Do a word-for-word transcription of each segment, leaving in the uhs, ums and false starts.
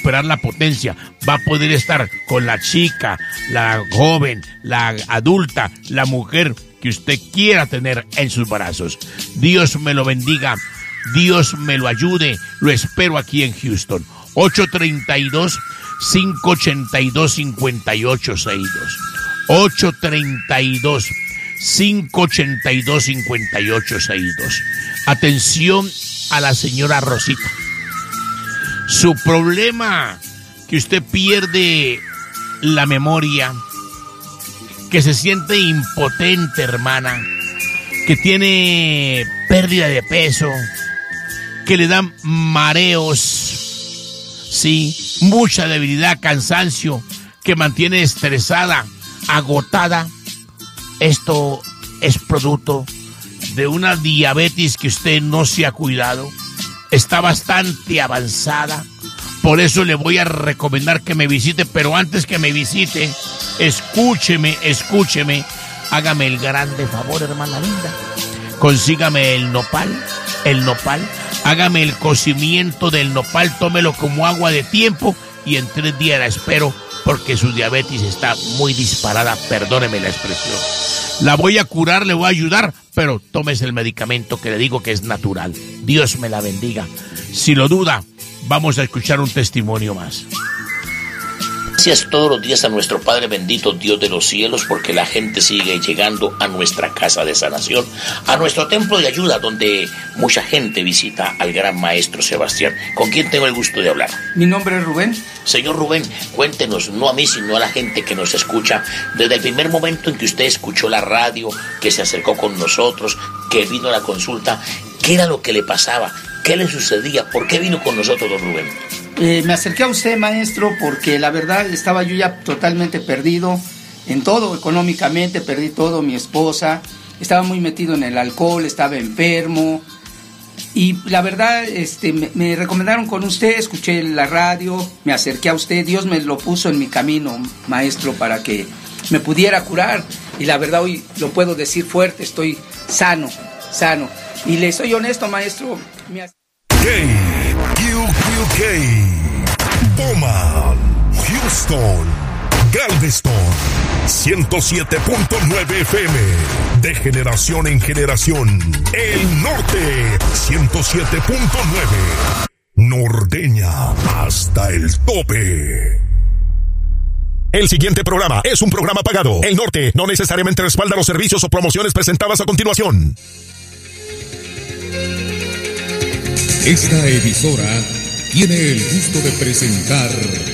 recuperar la potencia, va a poder estar con la chica, la joven, la adulta, la mujer que usted quiera tener en sus brazos. Dios me lo bendiga, Dios me lo ayude, lo espero aquí en Houston. ocho tres dos, cinco ocho dos, cinco ocho seis dos. ocho tres dos, cinco ocho dos, cinco ocho seis dos. Atención a la señora Rosita. Su problema, que usted pierde la memoria, que se siente impotente, hermana, que tiene pérdida de peso, que le dan mareos, sí, mucha debilidad, cansancio, que mantiene estresada, agotada. Esto es producto de una diabetes que usted no se ha cuidado. Está bastante avanzada. Por eso le voy a recomendar que me visite, pero antes que me visite, escúcheme, escúcheme. Hágame el grande favor, hermana linda. Consígame el nopal, el nopal. Hágame el cocimiento del nopal, tómelo como agua de tiempo y en tres días la espero, porque su diabetes está muy disparada, perdóneme la expresión. La voy a curar, le voy a ayudar, pero tómese el medicamento que le digo que es natural. Dios me la bendiga. Si lo duda, vamos a escuchar un testimonio más. Gracias todos los días a nuestro Padre bendito, Dios de los cielos, porque la gente sigue llegando a nuestra casa de sanación, a nuestro templo de ayuda, donde mucha gente visita al gran maestro Sebastián. ¿Con quién tengo el gusto de hablar? Mi nombre es Rubén. Señor Rubén, cuéntenos, no a mí, sino a la gente que nos escucha, desde el primer momento en que usted escuchó la radio, que se acercó con nosotros, que vino a la consulta, ¿qué era lo que le pasaba? ¿Qué le sucedía? ¿Por qué vino con nosotros, don Rubén? Eh, me acerqué a usted, maestro, porque la verdad estaba yo ya totalmente perdido en todo, económicamente, perdí todo, mi esposa, estaba muy metido en el alcohol, estaba enfermo, y la verdad este, me, me recomendaron con usted, escuché la radio, me acerqué a usted, Dios me lo puso en mi camino, maestro, para que me pudiera curar, y la verdad hoy lo puedo decir fuerte, estoy sano, sano, y le soy honesto, maestro. Me... Bowman, Houston, Galveston, ciento siete punto nueve F M, de generación en generación. El norte, ciento siete punto nueve, norteña hasta el tope. El siguiente programa es un programa pagado. El norte no necesariamente respalda los servicios o promociones presentadas a continuación. Esta emisora tiene el gusto de presentar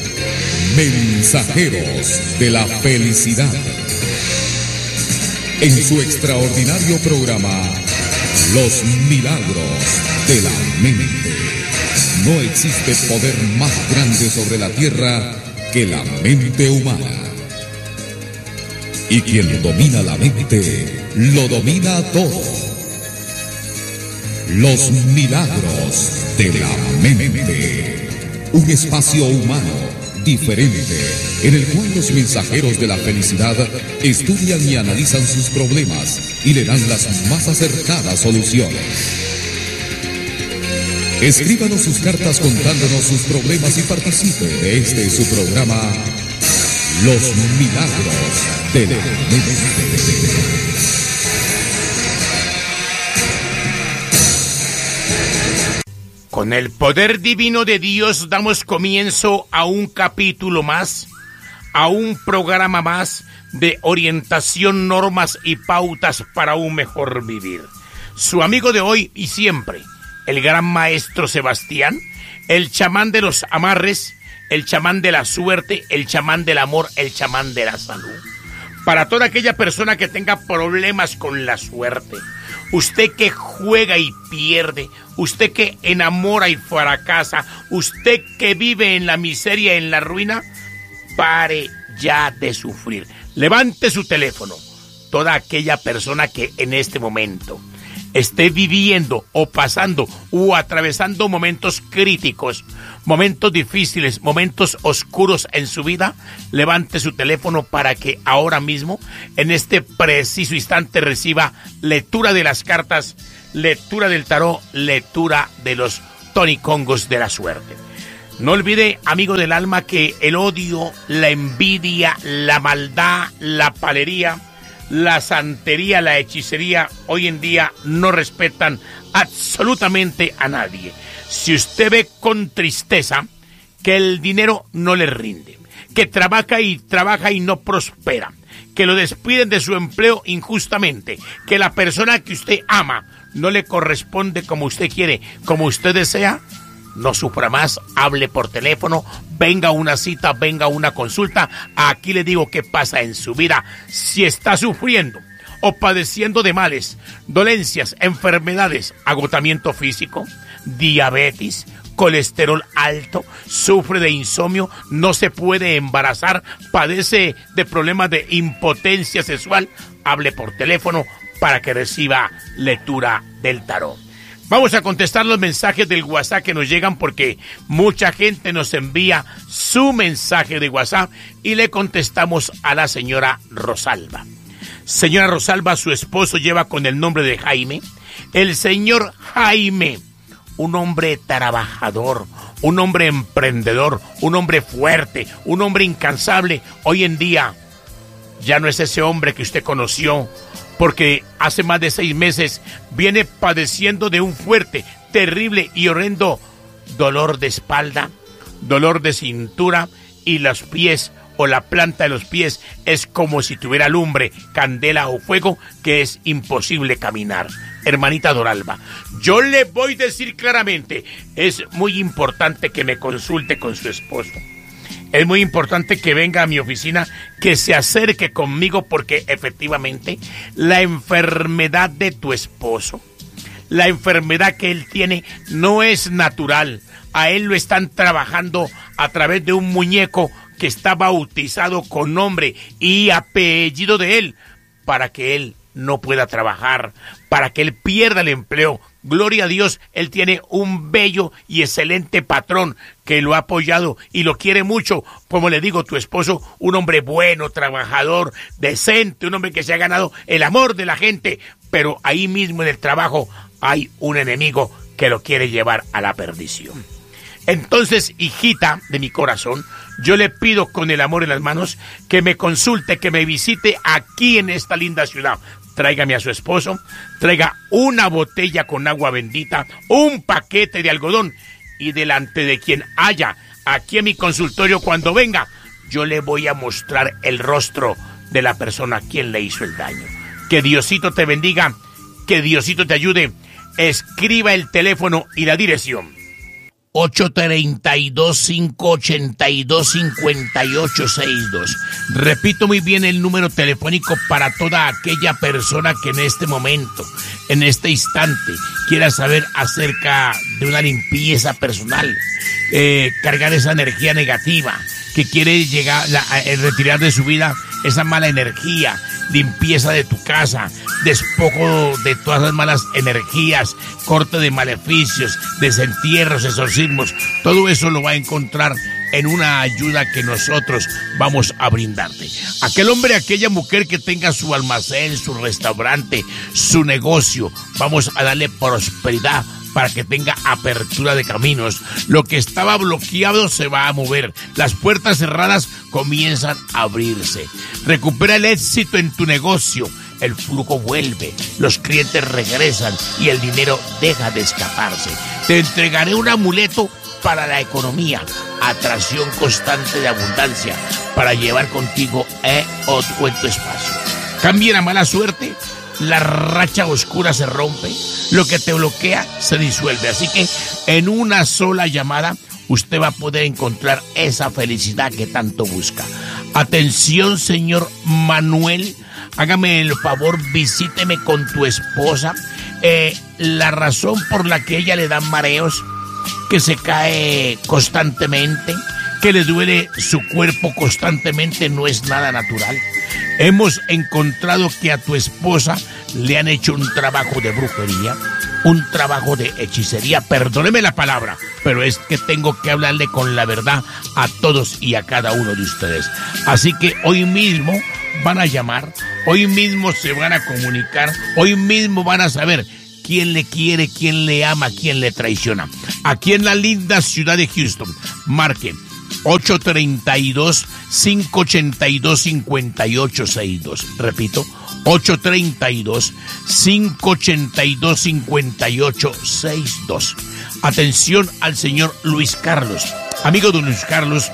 Mensajeros de la Felicidad. En su extraordinario programa, Los Milagros de la Mente. No existe poder más grande sobre la tierra que la mente humana. Y quien domina la mente, lo domina todo. Los Milagros de la Mente. Un espacio humano, diferente, en el cual los mensajeros de la felicidad estudian y analizan sus problemas y le dan las más acertadas soluciones. Escríbanos sus cartas contándonos sus problemas y participe de este su programa, Los Milagros de la Mente. Con el poder divino de Dios damos comienzo a un capítulo más, a un programa más de orientación, normas y pautas para un mejor vivir. Su amigo de hoy y siempre, el gran maestro Sebastián, el chamán de los amarres, el chamán de la suerte, el chamán del amor, el chamán de la salud. Para toda aquella persona que tenga problemas con la suerte, usted que juega y pierde, usted que enamora y fracasa, usted que vive en la miseria, en la ruina, pare ya de sufrir. Levante su teléfono. Toda aquella persona que en este momento esté viviendo o pasando o atravesando momentos críticos, momentos difíciles, momentos oscuros en su vida, levante su teléfono para que ahora mismo, en este preciso instante, reciba lectura de las cartas, lectura del tarot, lectura de los tonicongos de la suerte. No olvide, amigo del alma, que el odio, la envidia, la maldad, la palería, la santería, la hechicería, hoy en día no respetan absolutamente a nadie. Si usted ve con tristeza que el dinero no le rinde, que trabaja y trabaja y no prospera, que lo despiden de su empleo injustamente, que la persona que usted ama no le corresponde como usted quiere, como usted desea, no sufra más, hable por teléfono, venga a una cita, venga a una consulta. Aquí le digo qué pasa en su vida. Si está sufriendo o padeciendo de males, dolencias, enfermedades, agotamiento físico, diabetes, colesterol alto, sufre de insomnio, no se puede embarazar, padece de problemas de impotencia sexual, hable por teléfono para que reciba lectura del tarot. Vamos a contestar los mensajes del WhatsApp que nos llegan porque mucha gente nos envía su mensaje de WhatsApp y le contestamos a la señora Rosalba. Señora Rosalba, su esposo lleva con el nombre de Jaime. El señor Jaime, un hombre trabajador, un hombre emprendedor, un hombre fuerte, un hombre incansable. Hoy en día ya no es ese hombre que usted conoció, porque hace más de seis meses viene padeciendo de un fuerte, terrible y horrendo dolor de espalda, dolor de cintura y los pies o la planta de los pies es como si tuviera lumbre, candela o fuego, que es imposible caminar. Hermanita Doralba, yo le voy a decir claramente, es muy importante que me consulte con su esposo. Es muy importante que venga a mi oficina, que se acerque conmigo, porque efectivamente la enfermedad de tu esposo, la enfermedad que él tiene no es natural. A él lo están trabajando a través de un muñeco que está bautizado con nombre y apellido de él, para que él no pueda trabajar, para que él pierda el empleo. Gloria a Dios, él tiene un bello y excelente patrón que lo ha apoyado y lo quiere mucho. Como le digo, tu esposo, un hombre bueno, trabajador, decente, un hombre que se ha ganado el amor de la gente, pero ahí mismo en el trabajo hay un enemigo que lo quiere llevar a la perdición. Entonces, hijita de mi corazón, yo le pido con el amor en las manos que me consulte, que me visite aquí en esta linda ciudad. Tráigame a su esposo, traiga una botella con agua bendita, un paquete de algodón, y delante de quien haya aquí en mi consultorio, cuando venga, yo le voy a mostrar el rostro de la persona a quien le hizo el daño. Que Diosito te bendiga, que Diosito te ayude. Escriba el teléfono y la dirección. ocho tres dos, cinco ocho dos, cinco ocho seis dos. Repito muy bien el número telefónico para toda aquella persona que en este momento, en este instante, quiera saber acerca de una limpieza personal, eh, cargar esa energía negativa, que quiere llegar la, a, a retirar de su vida esa mala energía, limpieza de tu casa, despojo de todas las malas energías, corte de maleficios, desentierros, exorcismos. Todo eso lo va a encontrar en una ayuda que nosotros vamos a brindarte. Aquel hombre, aquella mujer que tenga su almacén, su restaurante, su negocio, vamos a darle prosperidad para que tenga apertura de caminos. Lo que estaba bloqueado se va a mover. Las puertas cerradas comienzan a abrirse. Recupera el éxito en tu negocio. El flujo vuelve, los clientes regresan y el dinero deja de escaparse. Te entregaré un amuleto para la economía, atracción constante de abundancia para llevar contigo eh, o en tu espacio. Cambia la mala suerte, la racha oscura se rompe, lo que te bloquea se disuelve. Así que en una sola llamada usted va a poder encontrar esa felicidad que tanto busca. Atención, señor Manuel, hágame el favor, visíteme con tu esposa. Eh, la razón por la que ella le dan mareos, que se cae constantemente, que le duele su cuerpo constantemente, no es nada natural. Hemos encontrado que a tu esposa le han hecho un trabajo de brujería, un trabajo de hechicería. Perdóneme la palabra, pero es que tengo que hablarle con la verdad a todos y a cada uno de ustedes. Así que hoy mismo van a llamar, hoy mismo se van a comunicar, hoy mismo van a saber quién le quiere, quién le ama, quién le traiciona. Aquí en la linda ciudad de Houston, marque ocho tres dos, cinco ocho dos, cinco ocho seis dos. Repito, ocho tres dos, cinco ocho dos, cinco ocho seis dos. Atención al señor Luis Carlos. Amigo de Luis Carlos,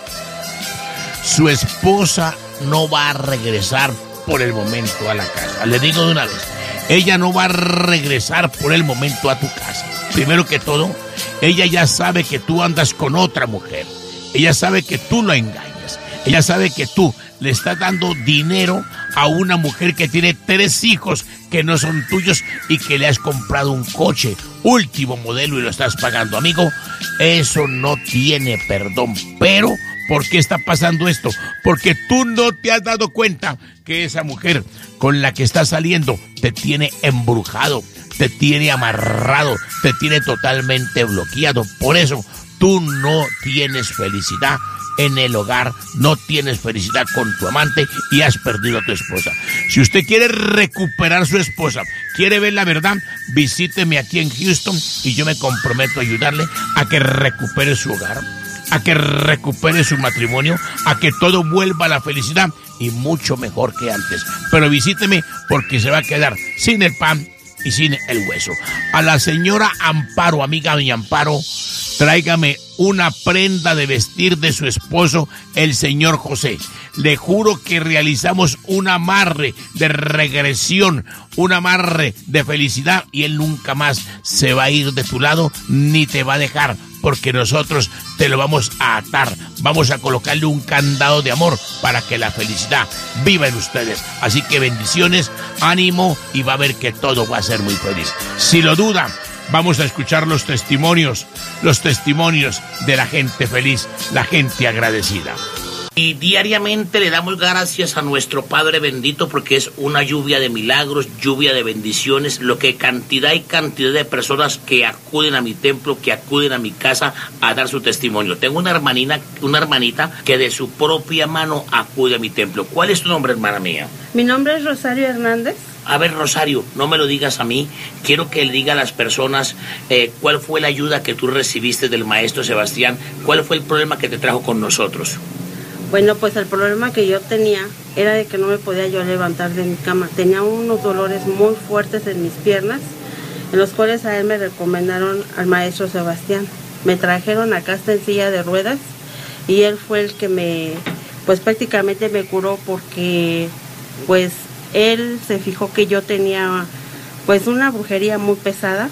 su esposa no va a regresar por el momento a la casa. Le digo de una vez, ella no va a regresar por el momento a tu casa. Primero que todo, ella ya sabe que tú andas con otra mujer. Ella sabe que tú lo engañas. Ella sabe que tú le estás dando dinero a una mujer que tiene tres hijos que no son tuyos y que le has comprado un coche último modelo y lo estás pagando. Amigo, eso no tiene perdón. Pero, ¿por qué está pasando esto? Porque tú no te has dado cuenta que esa mujer con la que estás saliendo te tiene embrujado, te tiene amarrado, te tiene totalmente bloqueado. Por eso tú no tienes felicidad en el hogar, no tienes felicidad con tu amante y has perdido a tu esposa. Si usted quiere recuperar su esposa, quiere ver la verdad, visíteme aquí en Houston y yo me comprometo a ayudarle a que recupere su hogar, a que recupere su matrimonio, a que todo vuelva a la felicidad y mucho mejor que antes. Pero visíteme porque se va a quedar sin el pan y sin el hueso. A la señora Amparo, amiga mi Amparo, tráigame una prenda de vestir de su esposo, el señor José. Le juro que realizamos un amarre de regresión, un amarre de felicidad y él nunca más se va a ir de tu lado ni te va a dejar, porque nosotros te lo vamos a atar. Vamos a colocarle un candado de amor para que la felicidad viva en ustedes. Así que bendiciones, ánimo y va a ver que todo va a ser muy feliz. Si lo duda, vamos a escuchar los testimonios, los testimonios de la gente feliz, la gente agradecida. Y diariamente le damos gracias a nuestro Padre bendito porque es una lluvia de milagros, lluvia de bendiciones, lo que cantidad y cantidad de personas que acuden a mi templo, que acuden a mi casa a dar su testimonio. Tengo una hermanita, una hermanita que de su propia mano acude a mi templo. ¿Cuál es tu nombre, hermana mía? Mi nombre es Rosario Hernández. A ver, Rosario, no me lo digas a mí, quiero que le diga a las personas eh, cuál fue la ayuda que tú recibiste del maestro Sebastián, cuál fue el problema que te trajo con nosotros. Bueno, pues el problema que yo tenía era de que no me podía yo levantar de mi cama. Tenía unos dolores muy fuertes en mis piernas, en los cuales a él me recomendaron al maestro Sebastián. Me trajeron acá hasta en silla de ruedas y él fue el que me, pues prácticamente me curó porque, pues, él se fijó que yo tenía, pues, una brujería muy pesada,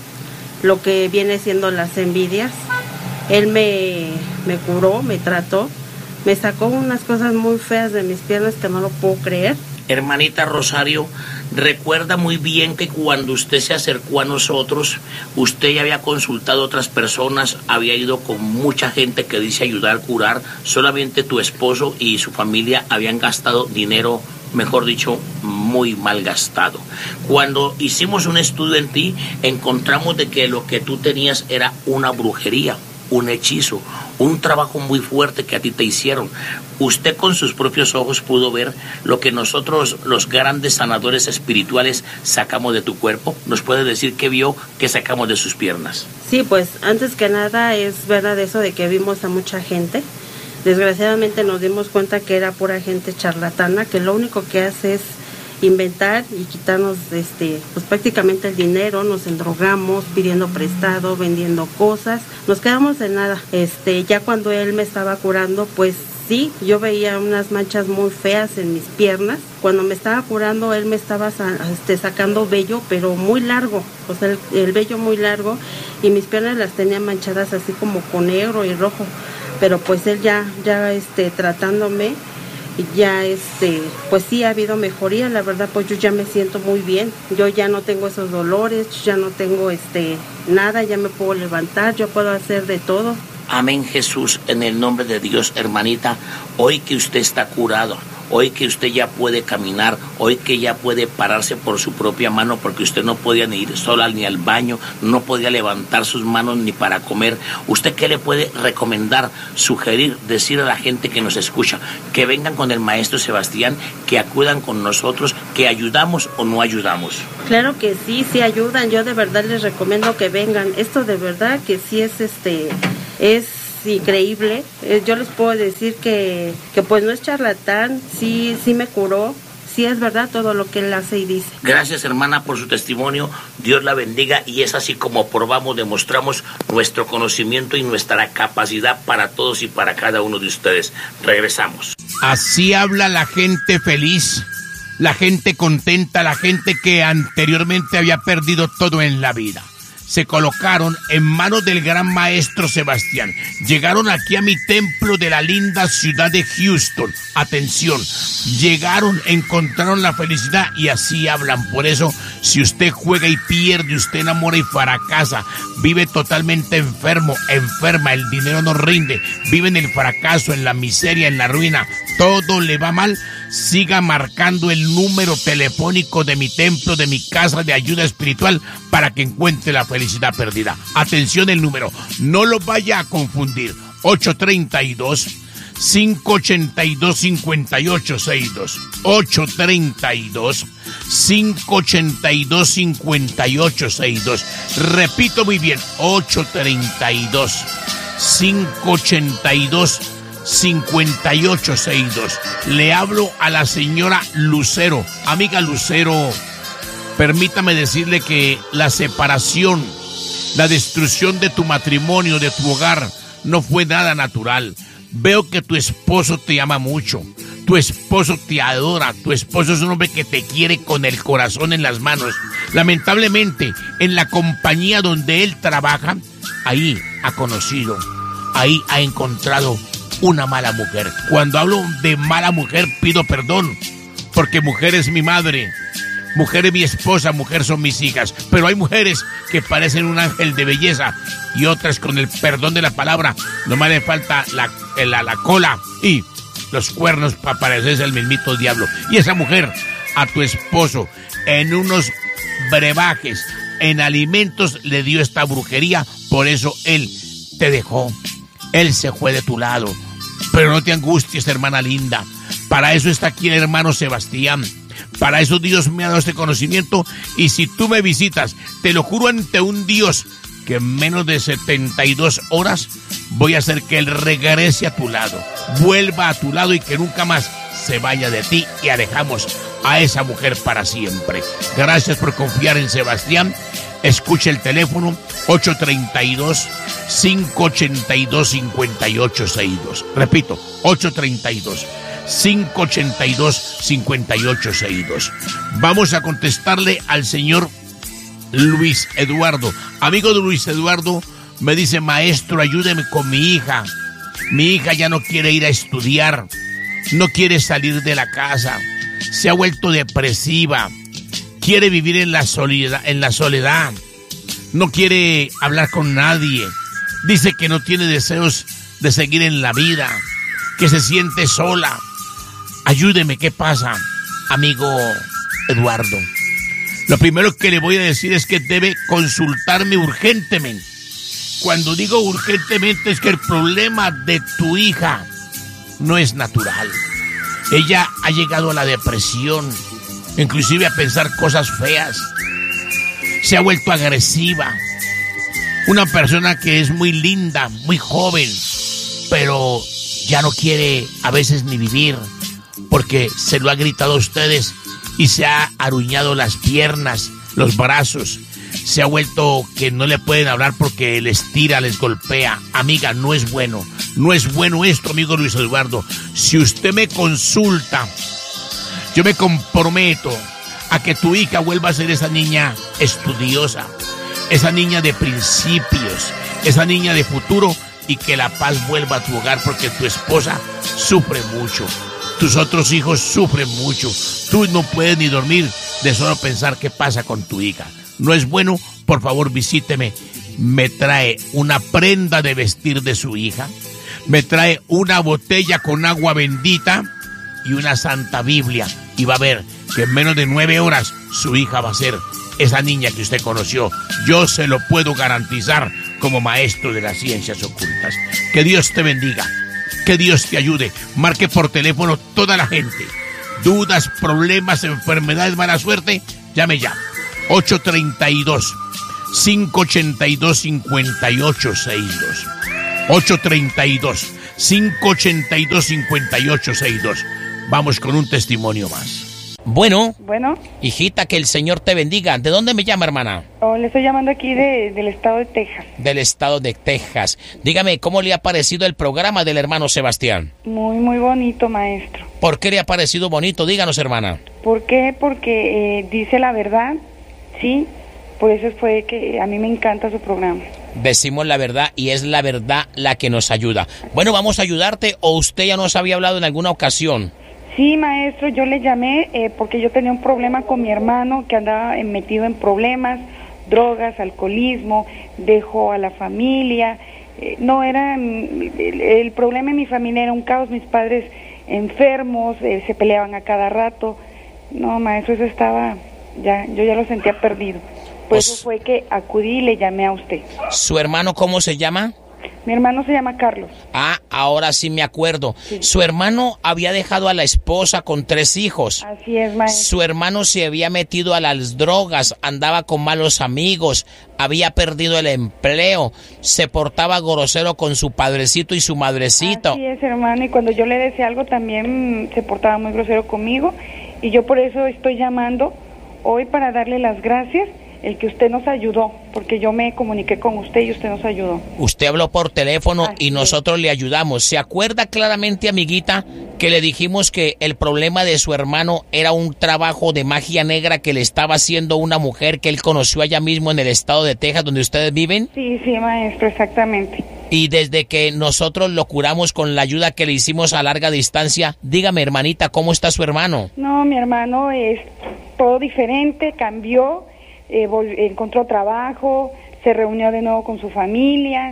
lo que viene siendo las envidias. Él me, me curó, me trató. Me sacó unas cosas muy feas de mis piernas que no lo puedo creer. Hermanita Rosario, recuerda muy bien que cuando usted se acercó a nosotros, usted ya había consultado a otras personas, había ido con mucha gente que dice ayudar a curar, solamente tu esposo y su familia habían gastado dinero, mejor dicho, muy mal gastado. Cuando hicimos un estudio en ti, encontramos de que lo que tú tenías era una brujería, un hechizo, un trabajo muy fuerte que a ti te hicieron. Usted con sus propios ojos pudo ver lo que nosotros, los grandes sanadores espirituales, sacamos de tu cuerpo. ¿Nos puede decir qué vio, qué sacamos de sus piernas? Sí, pues antes que nada es verdad eso de que vimos a mucha gente. Desgraciadamente nos dimos cuenta que era pura gente charlatana, que lo único que hace es inventar y quitarnos este pues prácticamente el dinero. Nos endrogamos pidiendo prestado, vendiendo cosas, nos quedamos en nada. Este ya cuando él me estaba curando, pues sí, yo veía unas manchas muy feas en mis piernas. Cuando me estaba curando, él me estaba este, sacando vello, pero muy largo, o sea, el, el vello muy largo, y mis piernas las tenía manchadas así como con negro y rojo. Pero pues él ya ya este tratándome, ya este pues sí ha habido mejoría. La verdad, pues yo ya me siento muy bien, yo ya no tengo esos dolores, ya no tengo este nada, ya me puedo levantar, yo puedo hacer de todo. Amén, Jesús, en el nombre de Dios, hermanita, hoy que usted está curado, hoy que usted ya puede caminar, hoy que ya puede pararse por su propia mano, porque usted no podía ni ir sola ni al baño, no podía levantar sus manos ni para comer, ¿usted qué le puede recomendar, sugerir, decir a la gente que nos escucha? Que vengan con el maestro Sebastián, que acudan con nosotros, que ayudamos o no ayudamos. Claro que sí, sí ayudan. Yo de verdad les recomiendo que vengan. Esto de verdad que sí es este es increíble. Eh, yo les puedo decir que, que pues no es charlatán, sí, sí me curó. Sí es verdad todo lo que él hace y dice. Gracias, hermana, por su testimonio. Dios la bendiga, y es así como probamos, demostramos nuestro conocimiento y nuestra capacidad para todos y para cada uno de ustedes. Regresamos. Así habla la gente feliz, la gente contenta, la gente que anteriormente había perdido todo en la vida. Se colocaron en manos del gran maestro Sebastián. Llegaron aquí a mi templo de la linda ciudad de Houston. Atención, llegaron, encontraron la felicidad y así hablan. Por eso, si usted juega y pierde, usted enamora y fracasa, vive totalmente enfermo, enferma, el dinero no rinde, vive en el fracaso, en la miseria, en la ruina, todo le va mal, siga marcando el número telefónico de mi templo, de mi casa de ayuda espiritual, para que encuentre la felicidad perdida. Atención, el número, no lo vaya a confundir. ocho tres dos, cinco ocho dos, cinco ocho seis dos. ocho tres dos, cinco ocho dos, cinco ocho seis dos. Repito muy bien, ocho tres dos, cinco ocho dos, cinco ocho seis dos. Le hablo a la señora Lucero. Amiga Lucero, permítame decirle que la separación, la destrucción de tu matrimonio, de tu hogar, no fue nada natural. Veo que tu esposo te ama mucho, tu esposo te adora, tu esposo es un hombre que te quiere con el corazón en las manos. Lamentablemente, en la compañía donde él trabaja, ahí ha conocido, ahí ha encontrado una mala mujer. Cuando hablo de mala mujer, pido perdón, porque mujer es mi madre, mujer es mi esposa, mujer son mis hijas, pero hay mujeres que parecen un ángel de belleza y otras, con el perdón de la palabra, nomás le falta la, la, la cola y los cuernos para parecerse el mismito diablo. Y esa mujer, a tu esposo, en unos brebajes, en alimentos, le dio esta brujería, por eso él te dejó, él se fue de tu lado. Pero no te angusties, hermana linda, para eso está aquí el hermano Sebastián. Para eso Dios me ha dado este conocimiento, y si tú me visitas, te lo juro ante un Dios, que en menos de setenta y dos horas voy a hacer que Él regrese a tu lado, vuelva a tu lado y que nunca más se vaya de ti, y alejamos a esa mujer para siempre. Gracias por confiar en Sebastián. Escuche el teléfono ocho tres dos, cinco ocho dos, cinco ocho seis dos. Repito, ocho tres dos, cinco ocho dos, cinco ocho seis dos. Vamos a contestarle al señor Luis Eduardo. Amigo de Luis Eduardo, me dice: maestro, ayúdeme con mi hija. Mi hija ya no quiere ir a estudiar, no quiere salir de la casa, se ha vuelto depresiva, quiere vivir en la soledad, en la soledad, no quiere hablar con nadie, dice que no tiene deseos de seguir en la vida, que se siente sola. Ayúdeme, ¿qué pasa, amigo Eduardo? Lo primero que le voy a decir es que debe consultarme urgentemente. Cuando digo urgentemente es que el problema de tu hija no es natural. Ella ha llegado a la depresión, inclusive a pensar cosas feas. Se ha vuelto agresiva. Una persona que es muy linda, muy joven, pero ya no quiere a veces ni vivir, porque se lo ha gritado a ustedes y se ha aruñado las piernas, los brazos. Se ha vuelto que no le pueden hablar porque les tira, les golpea. Amiga, no es bueno. No es bueno esto, amigo Luis Eduardo. Si usted me consulta, yo me comprometo a que tu hija vuelva a ser esa niña estudiosa, esa niña de principios, esa niña de futuro, y que la paz vuelva a tu hogar, porque tu esposa sufre mucho. Tus otros hijos sufren mucho. Tú no puedes ni dormir de solo pensar qué pasa con tu hija. No es bueno. Por favor, visíteme. Me trae una prenda de vestir de su hija. Me trae una botella con agua bendita y una santa Biblia y va a ver que en menos de nueve horas su hija va a ser esa niña que usted conoció. Yo se lo puedo garantizar como maestro de las ciencias ocultas. Que Dios te bendiga, que Dios te ayude. Marque por teléfono toda la gente. Dudas, problemas, enfermedades, mala suerte, llame ya. ocho treinta y dos, cinco ochenta y dos, cincuenta y ocho sesenta y dos. ocho treinta y dos, cinco ochenta y dos, cincuenta y ocho sesenta y dos. Vamos con un testimonio más. Bueno, Bueno, hijita, que el Señor te bendiga. ¿De dónde me llama, hermana? oh, le estoy llamando aquí de, del estado de Texas. Del estado de Texas. Dígame, ¿cómo le ha parecido el programa del hermano Sebastián? Muy, muy bonito, maestro. ¿Por qué le ha parecido bonito? Díganos, hermana. ¿Por qué? Porque eh, dice la verdad, sí. Por eso fue que a mí me encanta su programa. Decimos la verdad y es la verdad la que nos ayuda. Bueno, vamos a ayudarte, o usted ya nos había hablado en alguna ocasión. Sí, maestro, yo le llamé eh, porque yo tenía un problema con mi hermano que andaba eh, metido en problemas, drogas, alcoholismo, dejó a la familia. Eh, no era, el, el problema en mi familia era un caos, mis padres enfermos, eh, se peleaban a cada rato. No, maestro, eso estaba, ya, yo ya lo sentía perdido. Por Pues- eso fue que acudí y le llamé a usted. ¿Su hermano cómo se llama? Mi hermano se llama Carlos. Ah, ahora sí me acuerdo. Sí. Su hermano había dejado a la esposa con tres hijos. Así es, maestro. Su hermano se había metido a las drogas, andaba con malos amigos, había perdido el empleo, se portaba grosero con su padrecito y su madrecito. Así es, hermano, y cuando yo le decía algo también mm, se portaba muy grosero conmigo, y yo por eso estoy llamando hoy para darle las gracias, el que usted nos ayudó, porque yo me comuniqué con usted y usted nos ayudó. Usted habló por teléfono Así y es. nosotros le ayudamos. ¿Se acuerda claramente, amiguita, que le dijimos que el problema de su hermano era un trabajo de magia negra que le estaba haciendo una mujer que él conoció allá mismo en el estado de Texas, donde ustedes viven? Sí, sí, maestro, exactamente. Y desde que nosotros lo curamos con la ayuda que le hicimos a larga distancia, dígame, hermanita, ¿cómo está su hermano? No, mi hermano es todo diferente, cambió, eh, vol- encontró trabajo, se reunió de nuevo con su familia,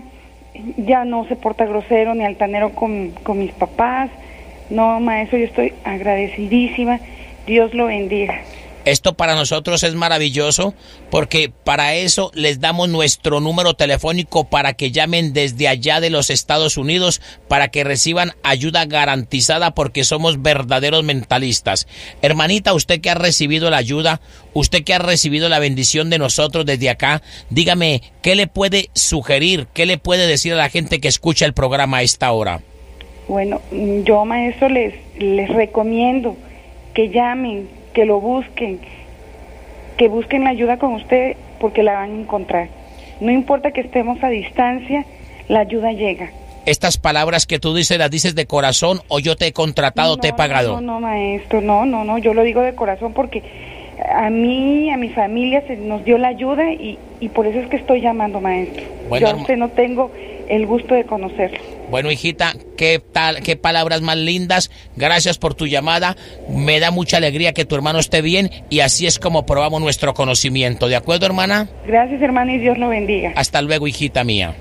ya no se porta grosero ni altanero con, con mis papás. No, maestro, yo estoy agradecidísima, Dios lo bendiga. Esto para nosotros es maravilloso porque para eso les damos nuestro número telefónico para que llamen desde allá de los Estados Unidos para que reciban ayuda garantizada porque somos verdaderos mentalistas. Hermanita, usted que ha recibido la ayuda, usted que ha recibido la bendición de nosotros desde acá, dígame, ¿qué le puede sugerir? ¿Qué le puede decir a la gente que escucha el programa a esta hora? Bueno, mm, yo, maestro, les, les recomiendo que llamen, que lo busquen, que busquen la ayuda con usted porque la van a encontrar. No importa que estemos a distancia, la ayuda llega. Estas palabras que tú dices, ¿las dices de corazón o yo te he contratado, No, te he pagado? No, no, maestro, no, no, no, yo lo digo de corazón porque a mí, a mi familia se nos dio la ayuda y, y por eso es que estoy llamando, maestro. Bueno, yo a herma- usted no tengo el gusto de conocerlo. Bueno, hijita, qué tal, qué palabras más lindas. Gracias por tu llamada. Me da mucha alegría que tu hermano esté bien y así es como probamos nuestro conocimiento. ¿De acuerdo, hermana? Gracias, hermano, y Dios lo bendiga. Hasta luego, hijita mía.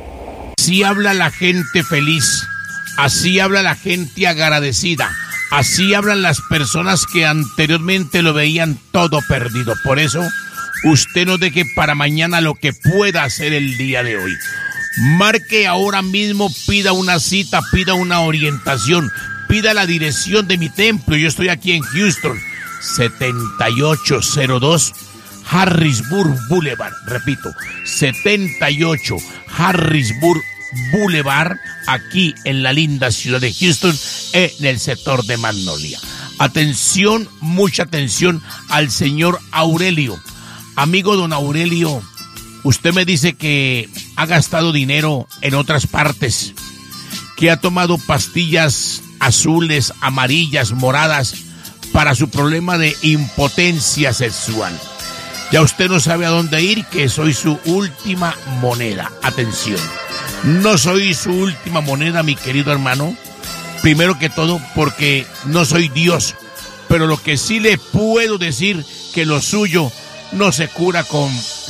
Así habla la gente feliz, así habla la gente agradecida, así hablan las personas que anteriormente lo veían todo perdido. Por eso, usted no deje para mañana lo que pueda hacer el día de hoy. Marque ahora mismo, pida una cita, pida una orientación, pida la dirección de mi templo. Yo estoy aquí en Houston, setenta y ocho cero dos Harrisburg Boulevard. Repito, setenta y ocho Harrisburg Boulevard, aquí en la linda ciudad de Houston, en el sector de Magnolia. Atención, mucha atención al señor Aurelio. Amigo don Aurelio, usted me dice que ha gastado dinero en otras partes, que ha tomado pastillas azules, amarillas, moradas para su problema de impotencia sexual. Ya usted no sabe a dónde ir, que soy su última moneda. Atención, no soy su última moneda, mi querido hermano. Primero que todo, porque no soy Dios, pero lo que sí le puedo decir, que lo suyo no se cura con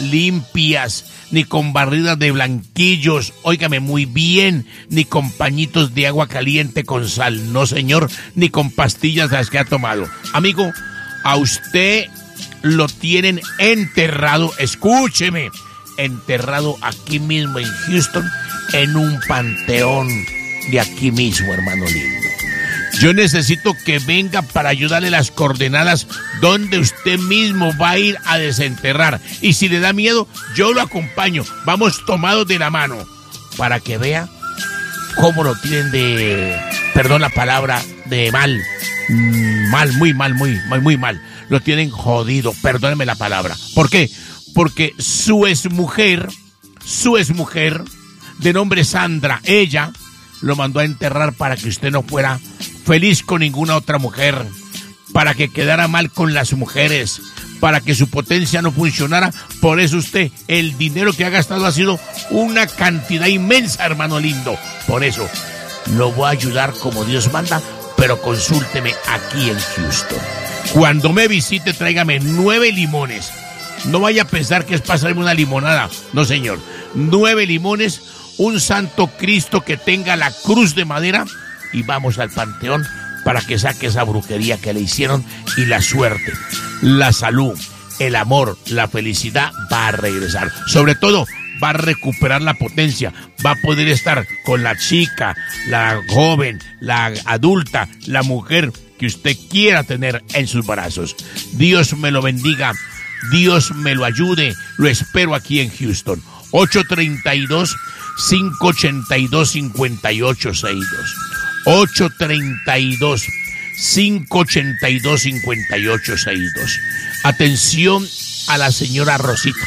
limpias, ni con barridas de blanquillos, óigame muy bien, ni con pañitos de agua caliente con sal, no señor, ni con pastillas de las que ha tomado. Amigo, a usted lo tienen enterrado, escúcheme, enterrado aquí mismo en Houston, en un panteón de aquí mismo, hermano lindo. Yo necesito que venga para ayudarle las coordenadas donde usted mismo va a ir a desenterrar. Y si le da miedo, yo lo acompaño. Vamos tomados de la mano para que vea cómo lo tienen de, perdón la palabra, de mal. Mal, muy mal, muy, muy, muy mal. Lo tienen jodido, perdóneme la palabra. ¿Por qué? Porque su exmujer, su exmujer, de nombre Sandra, ella lo mandó a enterrar para que usted no fuera feliz con ninguna otra mujer, para que quedara mal con las mujeres, para que su potencia no funcionara. Por eso usted, el dinero que ha gastado ha sido una cantidad inmensa, hermano lindo. Por eso, lo voy a ayudar como Dios manda, pero consúlteme aquí en Houston. Cuando me visite, tráigame nueve limones. No vaya a pensar que es pasarme una limonada. No, señor. Nueve limones, un santo Cristo que tenga la cruz de madera, y vamos al panteón para que saque esa brujería que le hicieron, y la suerte, la salud, el amor, la felicidad va a regresar. Sobre todo, va a recuperar la potencia, va a poder estar con la chica, la joven, la adulta, la mujer que usted quiera tener en sus brazos. Dios me lo bendiga, Dios me lo ayude, lo espero aquí en Houston. ocho tres dos, cinco ocho dos, cinco ocho seis dos. ocho tres dos, cinco ocho dos, cinco ocho seis dos. Atención a la señora Rosita.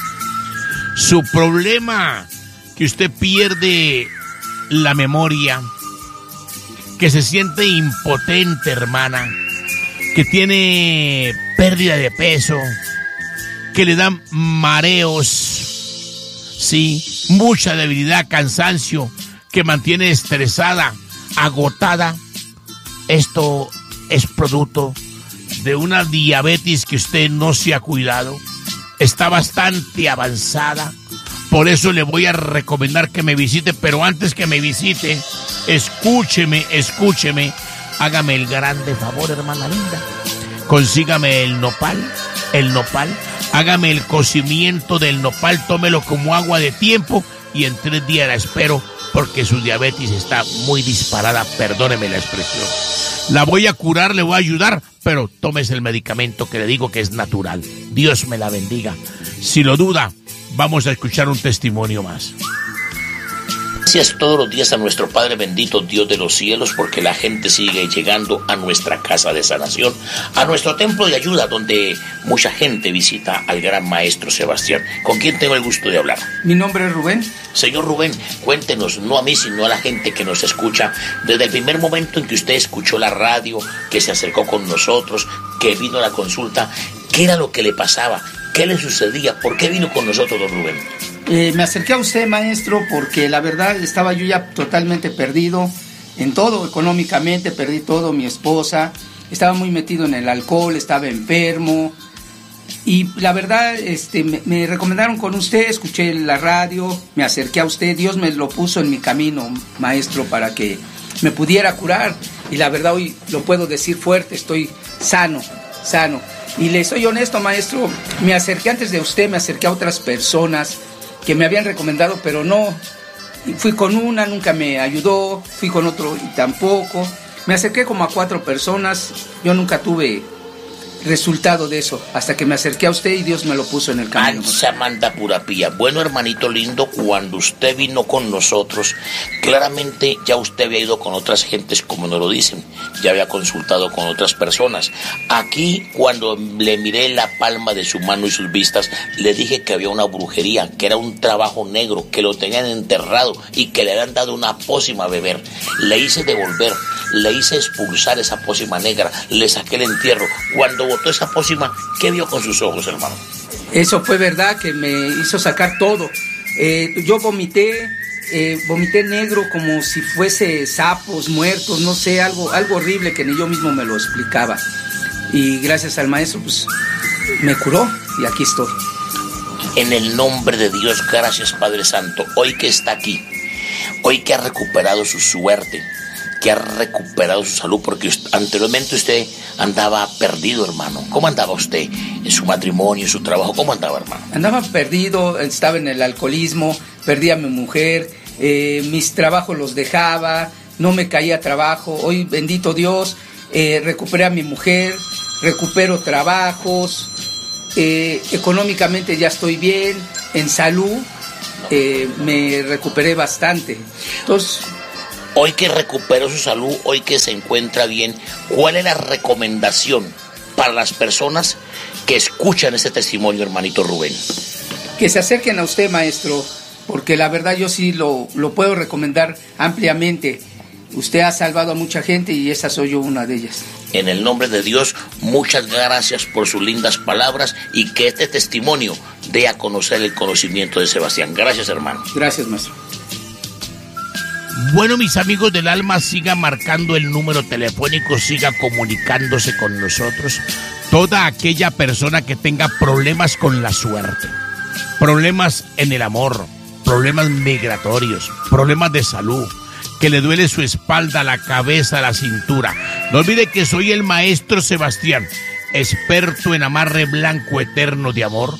Su problema, que usted pierde la memoria, que se siente impotente, hermana, que tiene pérdida de peso, que le dan mareos, sí, mucha debilidad, cansancio, que mantiene estresada, agotada. Esto es producto de una diabetes que usted no se ha cuidado, está bastante avanzada. Por eso le voy a recomendar que me visite, pero antes que me visite, escúcheme, escúcheme, hágame el grande favor, hermana linda, consígame el nopal, el nopal, hágame el cocimiento del nopal, tómelo como agua de tiempo, y en tres días la espero, porque su diabetes está muy disparada, perdóneme la expresión. La voy a curar, le voy a ayudar, pero tómese el medicamento que le digo que es natural. Dios me la bendiga. Si lo duda, vamos a escuchar un testimonio más. Gracias todos los días a nuestro Padre bendito, Dios de los cielos, porque la gente sigue llegando a nuestra casa de sanación, a nuestro templo de ayuda, donde mucha gente visita al gran maestro Sebastián. ¿Con quién tengo el gusto de hablar? Mi nombre es Rubén. Señor Rubén, cuéntenos, no a mí, sino a la gente que nos escucha, desde el primer momento en que usted escuchó la radio, que se acercó con nosotros, que vino a la consulta, ¿qué era lo que le pasaba? ¿Qué le sucedía? ¿Por qué vino con nosotros, don Rubén? Eh, me acerqué a usted, maestro, porque la verdad estaba yo ya totalmente perdido en todo, económicamente, perdí todo, mi esposa, estaba muy metido en el alcohol, estaba enfermo, y la verdad este, me, me recomendaron con usted, escuché la radio, me acerqué a usted, Dios me lo puso en mi camino, maestro, para que me pudiera curar, y la verdad hoy lo puedo decir fuerte, estoy sano, sano. Y le soy honesto, maestro, me acerqué antes de usted, me acerqué a otras personas que me habían recomendado, pero no, fui con una, nunca me ayudó, fui con otro y tampoco, me acerqué como a cuatro personas, yo nunca tuve resultado de eso, hasta que me acerqué a usted y Dios me lo puso en el camino. Ancha manda pura pía. Bueno, hermanito lindo, cuando usted vino con nosotros, claramente ya usted había ido con otras gentes, como nos lo dicen, ya había consultado con otras personas. Aquí, cuando le miré la palma de su mano y sus vistas, le dije que había una brujería, que era un trabajo negro, que lo tenían enterrado y que le habían dado una pócima a beber. Le hice devolver, le hice expulsar esa pócima negra, le saqué el entierro. Cuando botó esa pócima, ¿qué vio con sus ojos, hermano? Eso fue verdad, que me hizo sacar todo. Eh, yo vomité, eh, vomité negro como si fuese sapos muertos, no sé, algo, algo horrible que ni yo mismo me lo explicaba. Y gracias al maestro, pues, me curó y aquí estoy. En el nombre de Dios, gracias Padre Santo, hoy que está aquí, hoy que ha recuperado su suerte, que ha recuperado su salud, porque usted, anteriormente usted andaba perdido, hermano. ¿Cómo andaba usted en su matrimonio, en su trabajo? ¿Cómo andaba, hermano? Andaba perdido, estaba en el alcoholismo, perdí a mi mujer, eh, mis trabajos los dejaba, no me caía trabajo. Hoy, bendito Dios, eh, recuperé a mi mujer, recupero trabajos, eh, económicamente ya estoy bien, en salud eh, me recuperé bastante. Entonces, hoy que recuperó su salud, hoy que se encuentra bien, ¿cuál es la recomendación para las personas que escuchan ese testimonio, hermanito Rubén? Que se acerquen a usted, maestro, porque la verdad yo sí lo, lo puedo recomendar ampliamente. Usted ha salvado a mucha gente y esa soy yo una de ellas. En el nombre de Dios, muchas gracias por sus lindas palabras y que este testimonio dé a conocer el conocimiento de Sebastián. Gracias, hermano. Gracias, maestro. Bueno, mis amigos del alma, siga marcando el número telefónico, siga comunicándose con nosotros. Toda aquella persona que tenga problemas con la suerte, problemas en el amor, problemas migratorios, problemas de salud, que le duele su espalda, la cabeza, la cintura. No olvide que soy el maestro Sebastián, experto en amarre blanco eterno de amor,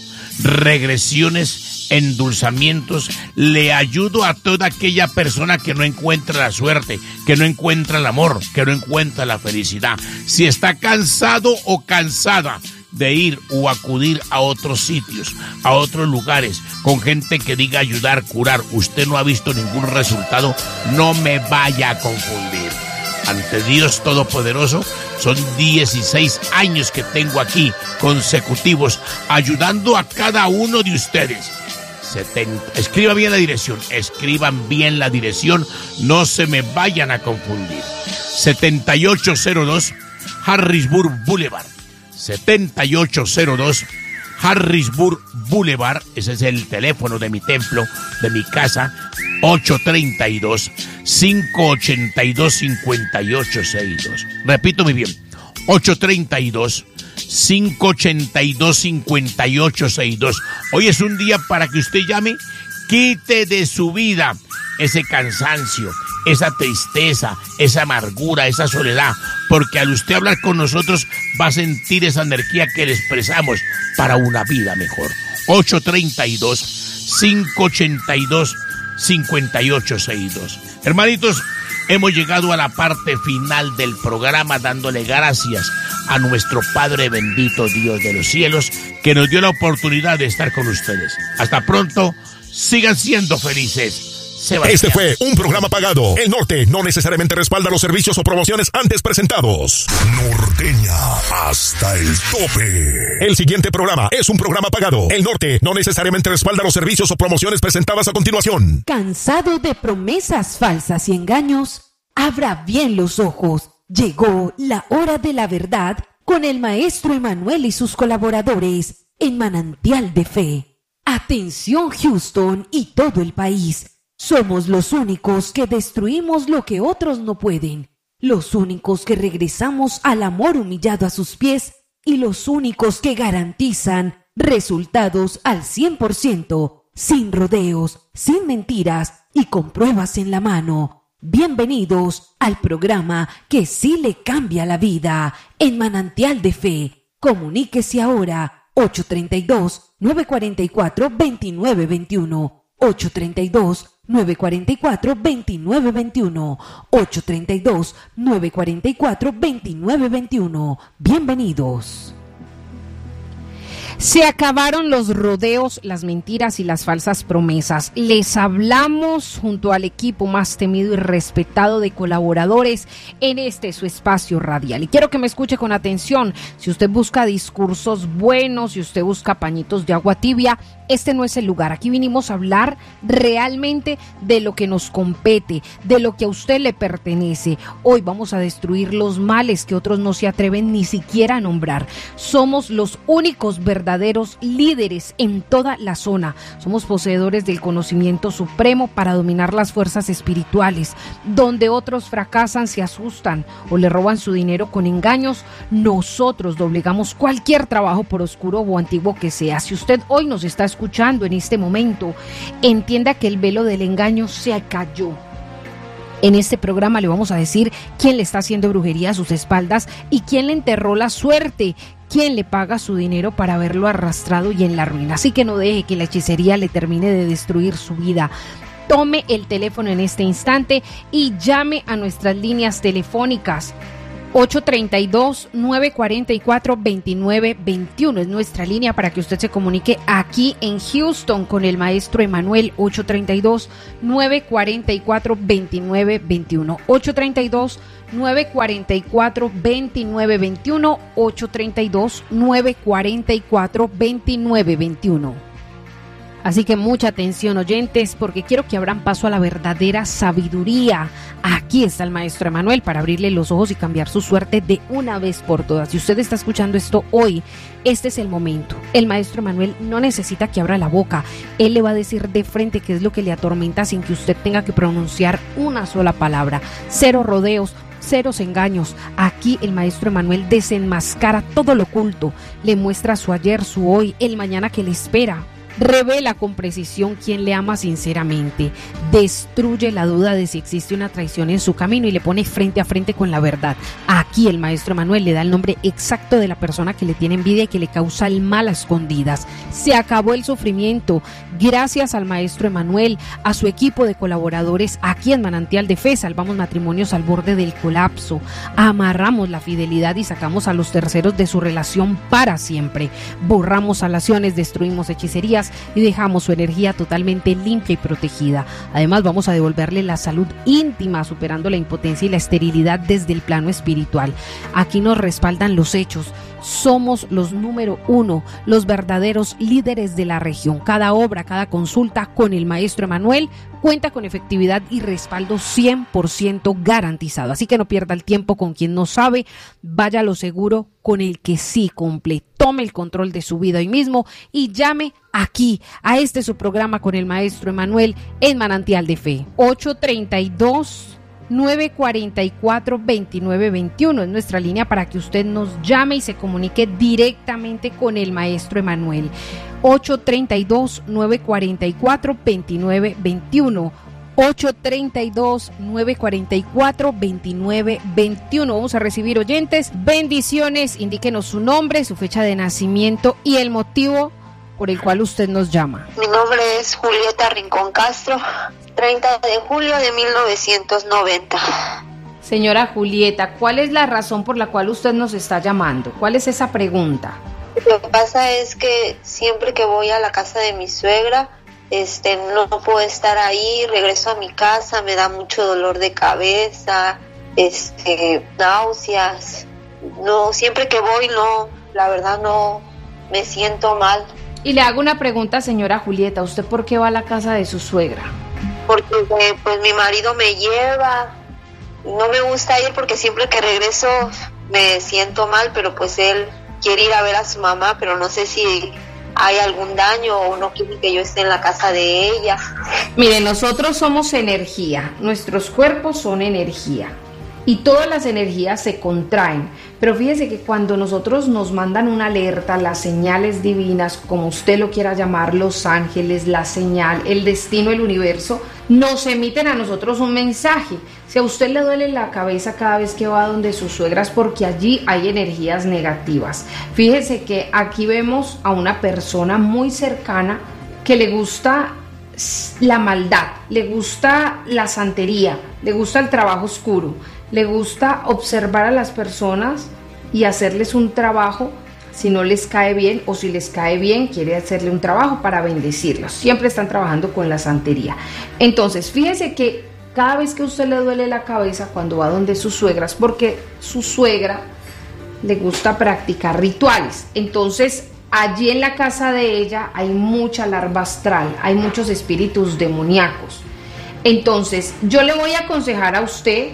regresiones, endulzamientos. Le ayudo a toda aquella persona que no encuentra la suerte, que no encuentra el amor, que no encuentra la felicidad. Si está cansado o cansada de ir o acudir a otros sitios, a otros lugares, con gente que diga ayudar, curar, usted no ha visto ningún resultado, no me vaya a confundir. Ante Dios Todopoderoso, son dieciséis años que tengo aquí consecutivos ayudando a cada uno de ustedes. setenta, escriba bien la dirección, escriban bien la dirección, no se me vayan a confundir. setenta y ocho cero dos Harrisburg Boulevard. setenta y ocho cero dos Harrisburg Boulevard, ese es el teléfono de mi templo, de mi casa. Ocho treinta y dos, cinco ochenta y dos, cincuenta y ocho sesenta y dos. Repito muy bien, ocho treinta y dos, cinco ochenta y dos, cincuenta y ocho sesenta y dos. Hoy es un día para que usted llame, quite de su vida ese cansancio, esa tristeza, esa amargura, esa soledad, porque al usted hablar con nosotros va a sentir esa energía que le expresamos para una vida mejor. ocho treinta y dos, cinco ochenta y dos, cincuenta y ocho sesenta y dos. Hermanitos, hemos llegado a la parte final del programa dándole gracias a nuestro Padre bendito, Dios de los cielos, que nos dio la oportunidad de estar con ustedes. Hasta pronto, sigan siendo felices. Sebastián. Este fue un programa pagado. El Norte no necesariamente respalda los servicios o promociones antes presentados. Norteña hasta el tope. El siguiente programa es un programa pagado. El Norte no necesariamente respalda los servicios o promociones presentadas a continuación. ¿Cansado de promesas falsas y engaños? Abra bien los ojos. Llegó la hora de la verdad con el maestro Emanuel y sus colaboradores en Manantial de Fe. Atención, Houston y todo el país. Somos los únicos que destruimos lo que otros no pueden, los únicos que regresamos al amor humillado a sus pies y los únicos que garantizan resultados al cien por ciento, sin rodeos, sin mentiras y con pruebas en la mano. Bienvenidos al programa que sí le cambia la vida en Manantial de Fe. Comuníquese ahora ocho treinta y dos, nueve cuarenta y cuatro, veintinueve veintiuno, ocho treinta y dos, nueve cuarenta y cuatro, veintinueve veintiuno, ocho treinta y dos, nueve cuarenta y cuatro, veintinueve veintiuno. Bienvenidos. Se acabaron los rodeos, las mentiras y las falsas promesas. Les hablamos junto al equipo más temido y respetado de colaboradores en este su espacio radial. Y quiero que me escuche con atención. Si usted busca discursos buenos, si usted busca pañitos de agua tibia, este no es el lugar. Aquí vinimos a hablar realmente de lo que nos compete, de lo que a usted le pertenece. Hoy vamos a destruir los males que otros no se atreven ni siquiera a nombrar. Somos los únicos verdaderos líderes en toda la zona. Somos poseedores del conocimiento supremo para dominar las fuerzas espirituales. Donde otros fracasan, se asustan o le roban su dinero con engaños, nosotros doblegamos cualquier trabajo por oscuro o antiguo que sea. Si usted hoy nos está escuchando, escuchando en este momento, entienda que el velo del engaño se cayó. En este programa le vamos a decir quién le está haciendo brujería a sus espaldas y quién le enterró la suerte, quién le paga su dinero para haberlo arrastrado y en la ruina. Así que no deje que la hechicería le termine de destruir su vida. Tome el teléfono en este instante y llame a nuestras líneas telefónicas. ocho tres dos, nueve cuatro cuatro, dos nueve dos uno es nuestra línea para que usted se comunique aquí en Houston con el maestro Emanuel. Ocho tres dos, nueve cuatro cuatro, dos nueve dos uno. ocho tres dos, nueve cuatro cuatro, dos nueve dos uno. ocho tres dos, nueve cuatro cuatro, dos nueve dos uno. Así que mucha atención, oyentes, porque quiero que abran paso a la verdadera sabiduría. Aquí está el maestro Emanuel para abrirle los ojos y cambiar su suerte de una vez por todas. Si usted está escuchando esto hoy, este es el momento. El maestro Emanuel no necesita que abra la boca. Él le va a decir de frente qué es lo que le atormenta sin que usted tenga que pronunciar una sola palabra. Cero rodeos, ceros engaños. Aquí el maestro Emanuel desenmascara todo lo oculto. Le muestra su ayer, su hoy, el mañana que le espera. Revela con precisión quién le ama sinceramente, destruye la duda de si existe una traición en su camino y le pone frente a frente con la verdad. Aquí el maestro Emanuel le da el nombre exacto de la persona que le tiene envidia y que le causa el mal a escondidas. Se acabó el sufrimiento gracias al maestro Emanuel, a su equipo de colaboradores. Aquí en Manantial de Fe salvamos matrimonios al borde del colapso, amarramos la fidelidad y sacamos a los terceros de su relación para siempre. Borramos salaciones, destruimos hechicerías y dejamos su energía totalmente limpia y protegida. Además, vamos a devolverle la salud íntima, superando la impotencia y la esterilidad desde el plano espiritual. Aquí nos respaldan los hechos. Somos los número uno, los verdaderos líderes de la región. Cada obra, cada consulta con el maestro Emanuel cuenta con efectividad y respaldo cien por ciento garantizado. Así que no pierda el tiempo con quien no sabe, vaya a lo seguro con el que sí cumple. Tome el control de su vida hoy mismo y llame aquí a este su programa con el maestro Emanuel en Manantial de Fe. ocho tres dos, nueve cuatro cuatro, dos nueve dos uno es nuestra línea para que usted nos llame y se comunique directamente con el maestro Emanuel. ocho tres dos, nueve cuatro cuatro, dos nueve dos uno. ocho tres dos, nueve cuatro cuatro, dos nueve dos uno. Vamos a recibir oyentes. Bendiciones. Indíquenos su nombre, su fecha de nacimiento y el motivo por el cual usted nos llama. Mi nombre es Julieta Rincón Castro, treinta de julio de mil novecientos noventa. Señora Julieta, ¿cuál es la razón por la cual usted nos está llamando? ¿Cuál es esa pregunta? Lo que pasa es que siempre que voy a la casa de mi suegra, este, no puedo estar ahí, regreso a mi casa, me da mucho dolor de cabeza, este, náuseas. No, siempre que voy, no, la verdad no, me siento mal. Y le hago una pregunta, señora Julieta, ¿usted por qué va a la casa de su suegra? Porque eh, pues mi marido me lleva, no me gusta ir porque siempre que regreso me siento mal, pero pues él quiere ir a ver a su mamá, pero no sé si hay algún daño o no quiere que yo esté en la casa de ella. Mire, nosotros somos energía, nuestros cuerpos son energía. Y todas las energías se contraen, pero fíjese que cuando nosotros nos mandan una alerta, las señales divinas, como usted lo quiera llamar, los ángeles, la señal, el destino, el universo, nos emiten a nosotros un mensaje. Si a usted le duele la cabeza cada vez que va donde sus suegras, porque allí hay energías negativas. Fíjese que aquí vemos a una persona muy cercana que le gusta la maldad, le gusta la santería, le gusta el trabajo oscuro, le gusta observar a las personas y hacerles un trabajo si no les cae bien, o si les cae bien quiere hacerle un trabajo para bendecirlos. Siempre están trabajando con la santería. Entonces fíjese que cada vez que a usted le duele la cabeza cuando va donde sus suegras, porque su suegra le gusta practicar rituales, entonces allí en la casa de ella hay mucha larva astral, hay muchos espíritus demoníacos. Entonces yo le voy a aconsejar a usted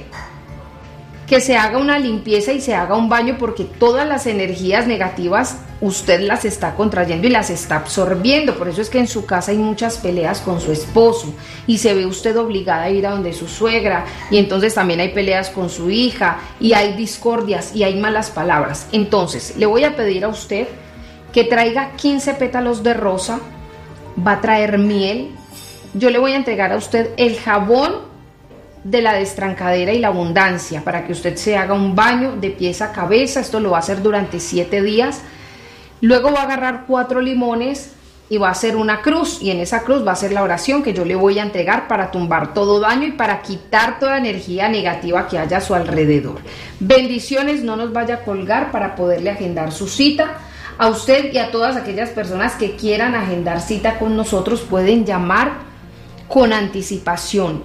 que se haga una limpieza y se haga un baño, porque todas las energías negativas usted las está contrayendo y las está absorbiendo. Por eso es que en su casa hay muchas peleas con su esposo y se ve usted obligada a ir a donde su suegra, y entonces también hay peleas con su hija y hay discordias y hay malas palabras. Entonces le voy a pedir a usted que traiga quince pétalos de rosa va a traer miel. Yo le voy a entregar a usted el jabón de la destrancadera y la abundancia para que usted se haga un baño de pies a cabeza. Esto lo va a hacer durante siete días. Luego va a agarrar cuatro limones y va a hacer una cruz, y en esa cruz va a hacer la oración que yo le voy a entregar para tumbar todo daño y para quitar toda energía negativa que haya a su alrededor. Bendiciones, no nos vaya a colgar para poderle agendar su cita. A usted y a todas aquellas personas que quieran agendar cita con nosotros pueden llamar con anticipación.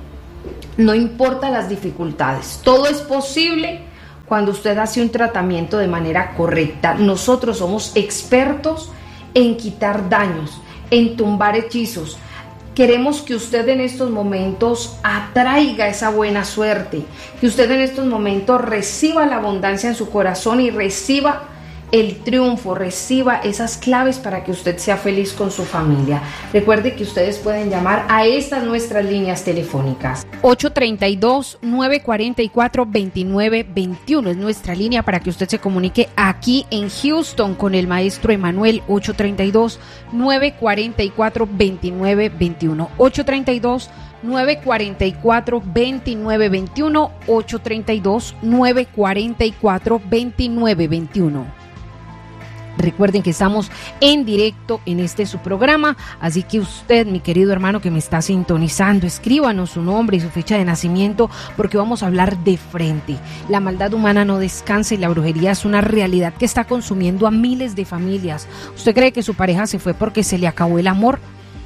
No importa las dificultades, todo es posible cuando usted hace un tratamiento de manera correcta. Nosotros somos expertos en quitar daños, en tumbar hechizos. Queremos que usted en estos momentos atraiga esa buena suerte, que usted en estos momentos reciba la abundancia en su corazón y reciba el triunfo, reciba esas claves para que usted sea feliz con su familia. Recuerde que ustedes pueden llamar a estas nuestras líneas telefónicas. ocho tres dos, nueve cuatro cuatro, dos nueve dos uno es nuestra línea para que usted se comunique aquí en Houston con el maestro Emanuel. Ocho tres dos, nueve cuatro cuatro, dos nueve dos uno. ocho tres dos, nueve cuatro cuatro, dos nueve dos uno. ocho tres dos, nueve cuatro cuatro, dos nueve dos uno. Recuerden que estamos en directo en este su programa, así que usted, mi querido hermano que me está sintonizando, escríbanos su nombre y su fecha de nacimiento, porque vamos a hablar de frente. La maldad humana no descansa y la brujería es una realidad que está consumiendo a miles de familias. ¿Usted cree que su pareja se fue porque se le acabó el amor?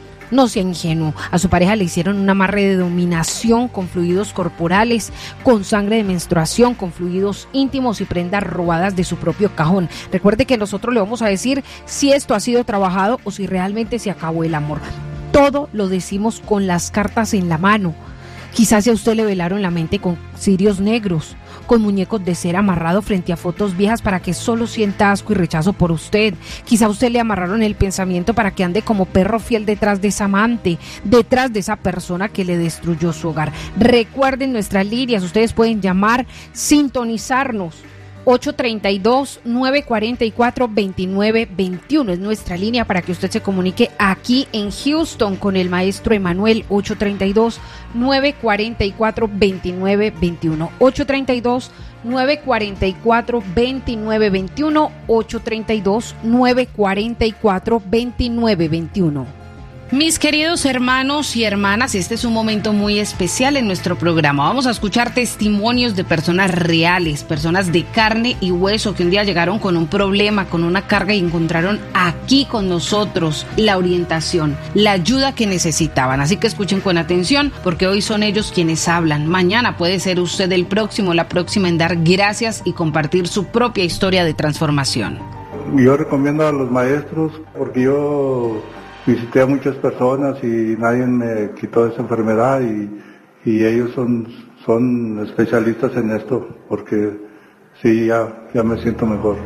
No sea ingenuo. A su pareja le hicieron un amarre de dominación con fluidos corporales, con sangre de menstruación, con fluidos íntimos y prendas robadas de su propio cajón. Recuerde que nosotros le vamos a decir si esto ha sido trabajado o si realmente se acabó el amor. Todo lo decimos con las cartas en la mano. Quizás si a usted le velaron la mente con cirios negros, con muñecos de cera amarrado frente a fotos viejas para que solo sienta asco y rechazo por usted. Quizá a usted le amarraron el pensamiento para que ande como perro fiel detrás de esa amante, detrás de esa persona que le destruyó su hogar. Recuerden nuestras líneas, ustedes pueden llamar, sintonizarnos. ocho tres dos, nueve cuatro cuatro, dos nueve dos uno es nuestra línea para que usted se comunique aquí en Houston con el maestro Emanuel. Ocho tres dos, nueve cuatro cuatro, dos nueve dos uno. ocho tres dos, nueve cuatro cuatro, dos nueve dos uno. ocho tres dos, nueve cuatro cuatro, dos nueve dos uno. Mis queridos hermanos y hermanas, este es un momento muy especial en nuestro programa. Vamos a escuchar testimonios de personas reales, personas de carne y hueso que un día llegaron con un problema, con una carga y encontraron aquí con nosotros la orientación, la ayuda que necesitaban. Así que escuchen con atención porque hoy son ellos quienes hablan. Mañana puede ser usted el próximo, la próxima en dar gracias y compartir su propia historia de transformación. Yo recomiendo a los maestros porque yo visité a muchas personas y nadie me quitó esa enfermedad y, y ellos son, son especialistas en esto porque sí, ya, ya me siento mejor.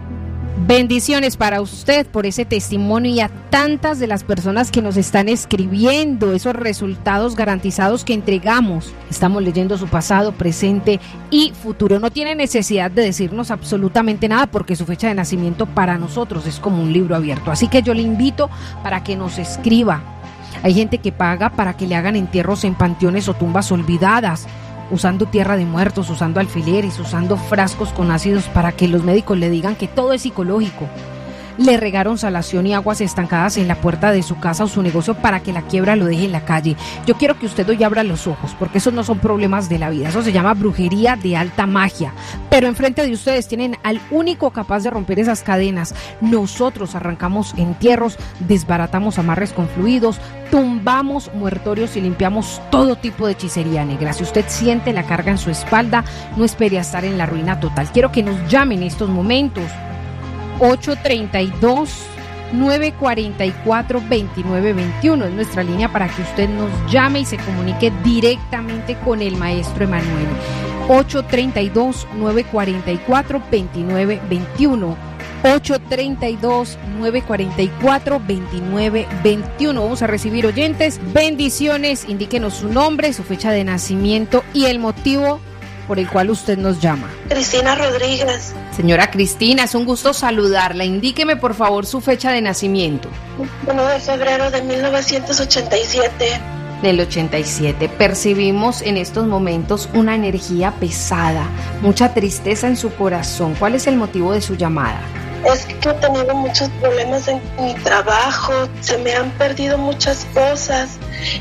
Bendiciones para usted por ese testimonio y a tantas de las personas que nos están escribiendo esos resultados garantizados que entregamos. Estamos leyendo su pasado, presente y futuro. No tiene necesidad de decirnos absolutamente nada porque su fecha de nacimiento para nosotros es como un libro abierto. Así que yo le invito para que nos escriba. Hay gente que paga para que le hagan entierros en panteones o tumbas olvidadas, usando tierra de muertos, usando alfileres, usando frascos con ácidos para que los médicos le digan que todo es psicológico. Le regaron salación y aguas estancadas en la puerta de su casa o su negocio para que la quiebra lo deje en la calle. Yo quiero que usted hoy abra los ojos, porque esos no son problemas de la vida, eso se llama brujería de alta magia. Pero enfrente de ustedes tienen al único capaz de romper esas cadenas. Nosotros arrancamos entierros, desbaratamos amarres con fluidos, tumbamos muertorios y limpiamos todo tipo de hechicería negra. Si usted siente la carga en su espalda, no espere a estar en la ruina total. Quiero que nos llamen en estos momentos. ocho tres dos, nueve cuatro cuatro, dos nueve dos uno es nuestra línea para que usted nos llame y se comunique directamente con el maestro Emanuel. ocho tres dos, nueve cuatro cuatro, dos nueve dos uno. ocho tres dos, nueve cuatro cuatro, dos nueve dos uno. Vamos a recibir oyentes. Bendiciones. Indíquenos su nombre, su fecha de nacimiento y el motivo por el cual usted nos llama? Cristina Rodríguez. Señora Cristina, es un gusto saludarla. Indíqueme por favor su fecha de nacimiento. uno de febrero de mil novecientos ochenta y siete. Del ochenta y siete. Percibimos en estos momentos una energía pesada, mucha tristeza en su corazón. ¿Cuál es el motivo de su llamada? Es que he tenido muchos problemas en mi trabajo, se me han perdido muchas cosas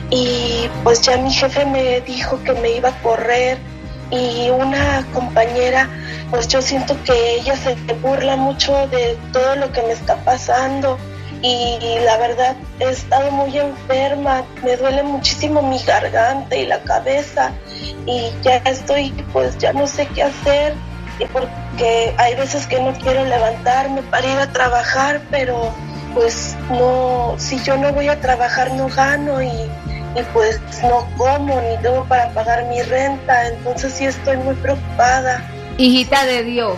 y pues ya mi jefe me dijo que me iba a correr y una compañera, pues yo siento que ella se burla mucho de todo lo que me está pasando y la verdad he estado muy enferma, me duele muchísimo mi garganta y la cabeza y ya estoy, pues ya no sé qué hacer. Y porque hay veces que no quiero levantarme para ir a trabajar, pero pues no, si yo no voy a trabajar no gano y, y pues no como ni tengo para pagar mi renta, entonces sí estoy muy preocupada. Hijita de Dios,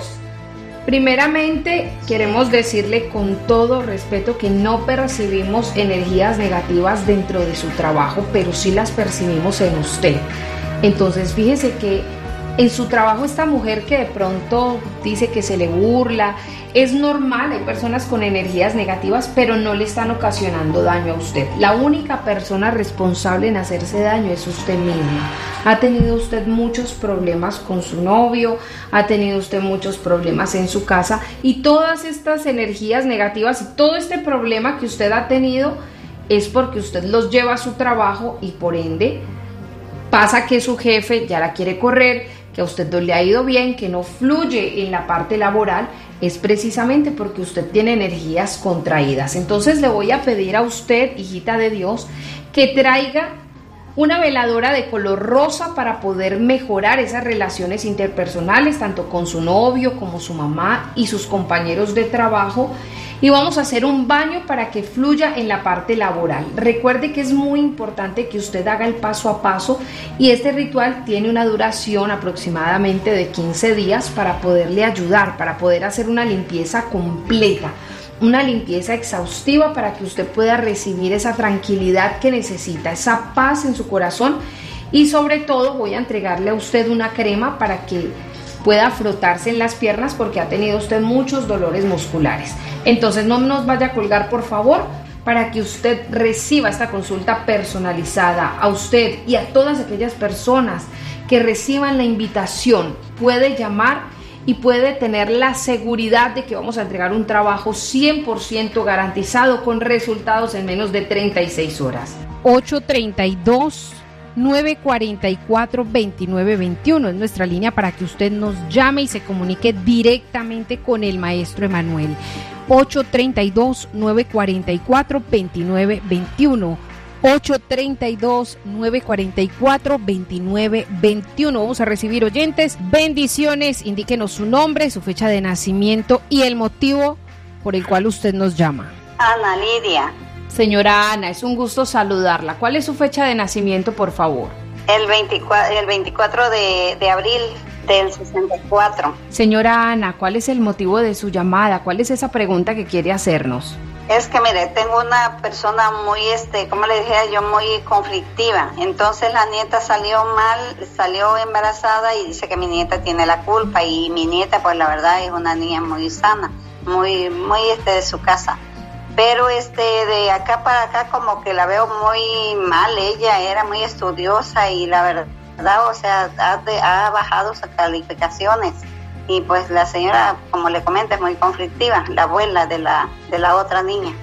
primeramente queremos decirle con todo respeto que no percibimos energías negativas dentro de su trabajo, pero sí las percibimos en usted. Entonces fíjese que en su trabajo esta mujer que de pronto dice que se le burla, es normal, hay personas con energías negativas, pero no le están ocasionando daño a usted. La única persona responsable en hacerse daño es usted misma. Ha tenido usted muchos problemas con su novio, ha tenido usted muchos problemas en su casa y todas estas energías negativas y todo este problema que usted ha tenido es porque usted los lleva a su trabajo y por ende pasa que su jefe ya la quiere correr, que a usted no le ha ido bien, que no fluye en la parte laboral, es precisamente porque usted tiene energías contraídas. Entonces le voy a pedir a usted, hijita de Dios, que traiga una veladora de color rosa para poder mejorar esas relaciones interpersonales, tanto con su novio como su mamá y sus compañeros de trabajo. Y vamos a hacer un baño para que fluya en la parte laboral. Recuerde que es muy importante que usted haga el paso a paso y este ritual tiene una duración aproximadamente de quince días para poderle ayudar, para poder hacer una limpieza completa, una limpieza exhaustiva para que usted pueda recibir esa tranquilidad que necesita, esa paz en su corazón y sobre todo voy a entregarle a usted una crema para que pueda frotarse en las piernas porque ha tenido usted muchos dolores musculares. Entonces no nos vaya a colgar por favor para que usted reciba esta consulta personalizada a usted y a todas aquellas personas que reciban la invitación. Puede llamar y puede tener la seguridad de que vamos a entregar un trabajo cien por ciento garantizado con resultados en menos de treinta y seis horas. ocho treinta y dos, nueve cuarenta y cuatro, veintinueve veintiuno es nuestra línea para que usted nos llame y se comunique directamente con el maestro Emanuel. ocho treinta y dos, nueve cuarenta y cuatro, veintinueve veintiuno. ocho treinta y dos, nueve cuarenta y cuatro, veintinueve veintiuno. Vamos a recibir oyentes. Bendiciones. Indíquenos su nombre, su fecha de nacimiento y el motivo por el cual usted nos llama. Ana Lidia. Señora Ana, es un gusto saludarla. ¿Cuál es su fecha de nacimiento, por favor? El veinticuatro, el veinticuatro de, de abril del sesenta y cuatro. Señora Ana, ¿cuál es el motivo de su llamada? ¿Cuál es esa pregunta que quiere hacernos? Es que, mire, tengo una persona muy, este, como le dije yo, muy conflictiva. Entonces la nieta salió mal, salió embarazada y dice que mi nieta tiene la culpa. Y mi nieta, pues la verdad, es una niña muy sana, muy, muy, este, de su casa. Pero este de acá para acá como que la veo muy mal. Ella era muy estudiosa y la verdad, o sea, ha, de, ha bajado sus calificaciones y pues la señora, como le comento, es muy conflictiva, la abuela de la de la otra niña.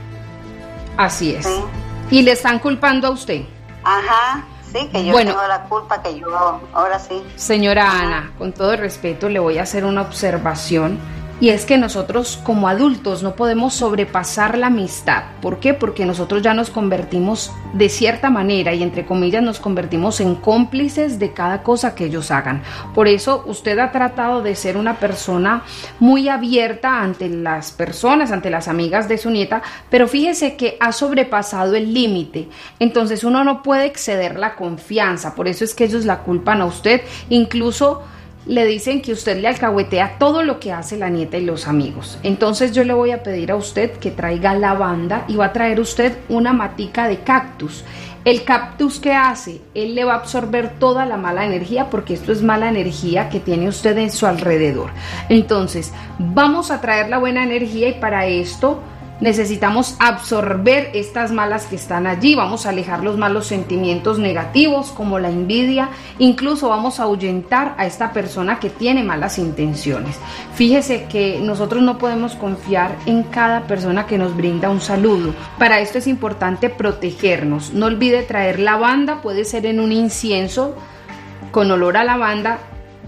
Así es. Sí. ¿Y le están culpando a usted? Ajá, sí, que yo bueno, tengo la culpa, que yo ahora sí. Señora Ana, con todo el respeto le voy a hacer una observación. Y es que nosotros como adultos no podemos sobrepasar la amistad. ¿Por qué? Porque nosotros ya nos convertimos de cierta manera y entre comillas nos convertimos en cómplices de cada cosa que ellos hagan. Por eso usted ha tratado de ser una persona muy abierta ante las personas, ante las amigas de su nieta, pero fíjese que ha sobrepasado el límite. Entonces uno no puede exceder la confianza. Por eso es que ellos la culpan a usted, incluso le dicen que usted le alcahuetea todo lo que hace la nieta y los amigos. Entonces yo le voy a pedir a usted que traiga lavanda y va a traer usted una matica de cactus. El cactus, ¿qué hace? Él le va a absorber toda la mala energía, porque esto es mala energía que tiene usted en su alrededor. Entonces, vamos a traer la buena energía, y para esto necesitamos absorber estas malas que están allí. Vamos a alejar los malos sentimientos negativos como la envidia. Incluso vamos a ahuyentar a esta persona que tiene malas intenciones. Fíjese que nosotros no podemos confiar en cada persona que nos brinda un saludo. Para esto es importante protegernos. No olvide traer lavanda, puede ser en un incienso con olor a lavanda,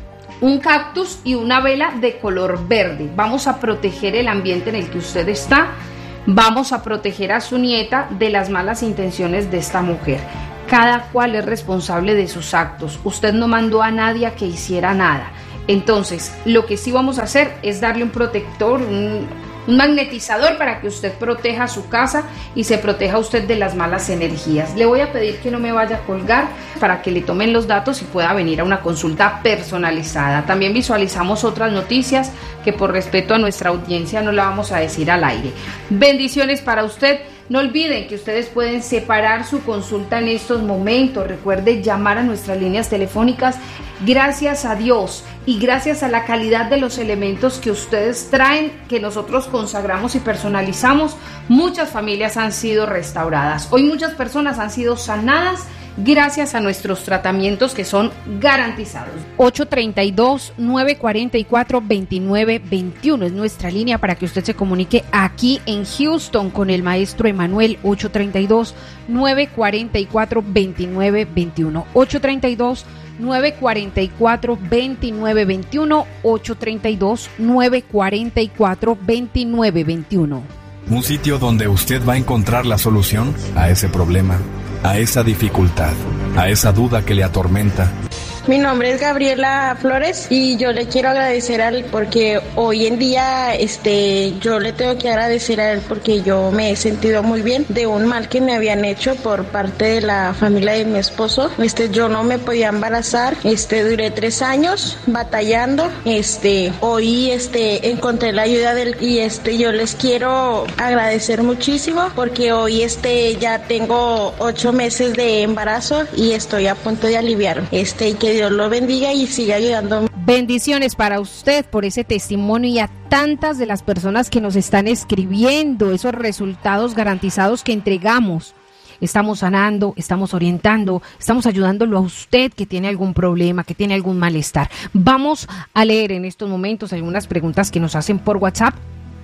un cactus y una vela de color verde. Vamos a proteger el ambiente en el que usted está. Vamos a proteger a su nieta de las malas intenciones de esta mujer. Cada cual es responsable de sus actos. Usted no mandó a nadie a que hiciera nada. Entonces, lo que sí vamos a hacer es darle un protector, un, un magnetizador para que usted proteja su casa y se proteja usted de las malas energías. Le voy a pedir que no me vaya a colgar para que le tomen los datos y pueda venir a una consulta personalizada. También visualizamos otras noticias que por respeto a nuestra audiencia no la vamos a decir al aire. Bendiciones para usted. No olviden que ustedes pueden separar su consulta en estos momentos. Recuerde llamar a nuestras líneas telefónicas. Gracias a Dios y gracias a la calidad de los elementos que ustedes traen, que nosotros consagramos y personalizamos, muchas familias han sido restauradas. Hoy muchas personas han sido sanadas gracias a nuestros tratamientos que son garantizados. ocho treinta y dos, nueve cuarenta y cuatro, veintinueve veintiuno es nuestra línea para que usted se comunique aquí en Houston con el maestro Emanuel. Ocho treinta y dos, nueve cuarenta y cuatro, veintinueve veintiuno. ocho treinta y dos, nueve cuarenta y cuatro, veintinueve veintiuno. ocho treinta y dos, nueve cuarenta y cuatro, veintinueve veintiuno. Un sitio donde usted va a encontrar la solución a ese problema, a esa dificultad, a esa duda que le atormenta. Mi nombre es Gabriela Flores y yo le quiero agradecer a él porque hoy en día este yo le tengo que agradecer a él porque yo me he sentido muy bien de un mal que me habían hecho por parte de la familia de mi esposo. Este yo no me podía embarazar, este duré tres años batallando. Este hoy este encontré la ayuda de él y este yo les quiero agradecer muchísimo porque hoy este ya tengo ocho meses de embarazo y estoy a punto de aliviar. Este y que Dios lo bendiga y siga ayudando. Bendiciones para usted por ese testimonio y a tantas de las personas que nos están escribiendo esos resultados garantizados que entregamos. Estamos sanando, estamos orientando, estamos ayudándolo a usted que tiene algún problema, que tiene algún malestar. Vamos a leer en estos momentos algunas preguntas que nos hacen por WhatsApp.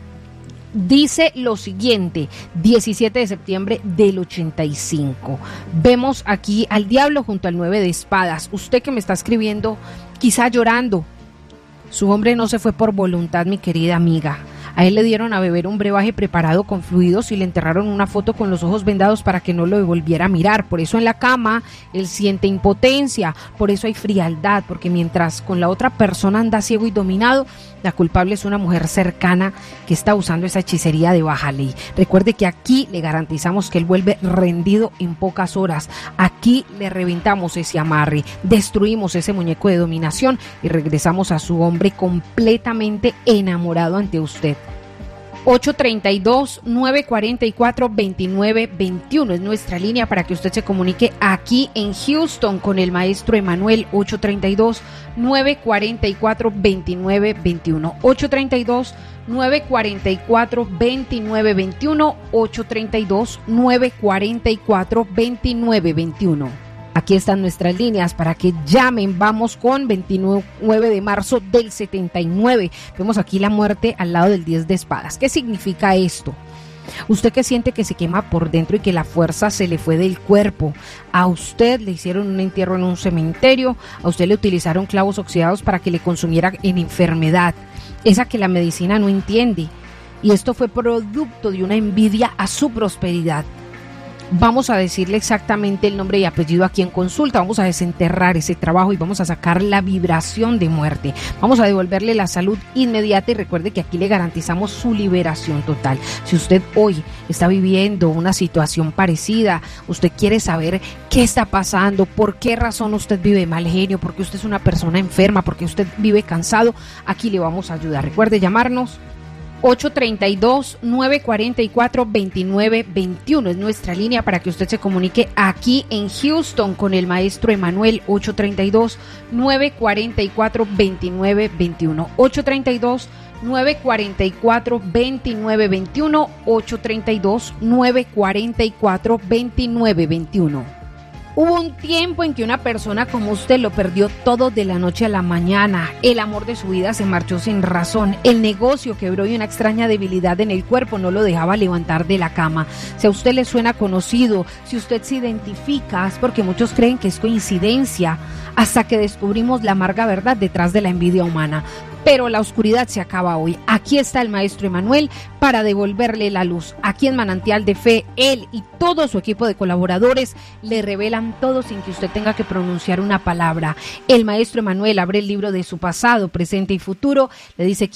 Dice lo siguiente, diecisiete de septiembre del ochenta y cinco. Vemos aquí al diablo junto al nueve de espadas. Usted que me está escribiendo, quizá llorando. Su hombre no se fue por voluntad, mi querida amiga. A él le dieron a beber un brebaje preparado con fluidos y le enterraron una foto con los ojos vendados para que no lo volviera a mirar. Por eso en la cama él siente impotencia, por eso hay frialdad, porque mientras con la otra persona anda ciego y dominado, la culpable es una mujer cercana que está usando esa hechicería de baja ley. Recuerde que aquí le garantizamos que él vuelve rendido en pocas horas. Aquí le reventamos ese amarre, destruimos ese muñeco de dominación y regresamos a su hombre completamente enamorado ante usted. ocho treinta y dos, nueve cuarenta y cuatro, veintinueve veintiuno es nuestra línea para que usted se comunique aquí en Houston con el maestro Emanuel. Ocho treinta y dos, nueve cuarenta y cuatro, veintinueve veintiuno. ocho treinta y dos, nueve cuarenta y cuatro, veintinueve veintiuno. ocho treinta y dos, nueve cuarenta y cuatro, veintinueve veintiuno. Aquí están nuestras líneas para que llamen. Vamos con veintinueve de marzo del setenta y nueve. Vemos aquí la muerte al lado del diez de espadas. ¿Qué significa esto? Usted que siente que se quema por dentro y que la fuerza se le fue del cuerpo. A usted le hicieron un entierro en un cementerio. A usted le utilizaron clavos oxidados para que le consumiera en enfermedad. Esa que la medicina no entiende. Y esto fue producto de una envidia a su prosperidad. Vamos a decirle exactamente el nombre y apellido aquí en consulta, vamos a desenterrar ese trabajo y vamos a sacar la vibración de muerte, vamos a devolverle la salud inmediata y recuerde que aquí le garantizamos su liberación total. Si usted hoy está viviendo una situación parecida, usted quiere saber qué está pasando, por qué razón usted vive mal genio, porque usted es una persona enferma, porque usted vive cansado, aquí le vamos a ayudar. Recuerde llamarnos ocho tres dos, nueve cuatro cuatro, dos nueve dos uno es nuestra línea para que usted se comunique aquí en Houston con el maestro Emanuel. Ocho tres dos, nueve cuatro cuatro, dos nueve dos uno. ocho tres dos, nueve cuatro cuatro, dos nueve dos uno. ocho tres dos, nueve cuatro cuatro, dos nueve dos uno. Hubo un tiempo en que una persona como usted lo perdió todo de la noche a la mañana. El amor de su vida se marchó sin razón. El negocio quebró y una extraña debilidad en el cuerpo no lo dejaba levantar de la cama. Si a usted le suena conocido, si usted se identifica, es porque muchos creen que es coincidencia, hasta que descubrimos la amarga verdad detrás de la envidia humana. Pero la oscuridad se acaba hoy. Aquí está el maestro Emanuel para devolverle la luz. Aquí en Manantial de Fe, él y todo su equipo de colaboradores le revelan todo sin que usted tenga que pronunciar una palabra. El maestro Emanuel abre el libro de su pasado, presente y futuro. Le dice quién